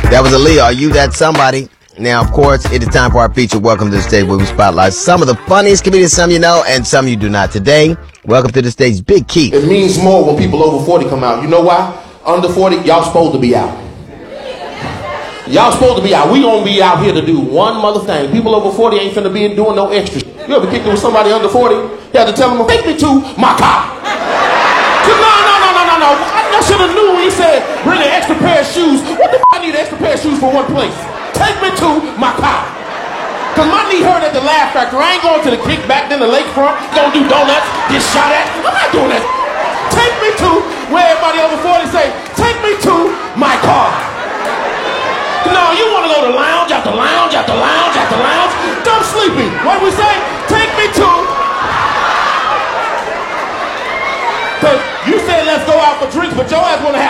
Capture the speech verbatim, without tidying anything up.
That was Aaliyah. Are you that somebody? Now, of course, it is time for our feature. Welcome to the stage where we spotlight some of the funniest comedians, some you know, and some you do not. Today, welcome to the stage, Big Keith. It means more when people over forty come out. You know why? Under forty, y'all supposed to be out. Y'all supposed to be out. We gonna be out here to do one mother thing. People over forty ain't finna be doing no extra. You ever kicked it with somebody under forty? You had to tell them, take me to my car. No, no, no, no, no, no. I, I should have knew when he said, bring an extra pair of shoes. What the f*** I need an extra pair of shoes for one place? Take me to my car. Cause my knee hurt at the Laugh Factory. I ain't going to the kickback, then the lakefront. Gonna do donuts, get shot at. I'm not doing that. Take me to where everybody over forty say, take me to my car. No, you want to go to lounge after lounge after lounge after lounge. Dumb sleepy. What we say? Take me to. Cause you said let's go out for drinks, but your ass want to have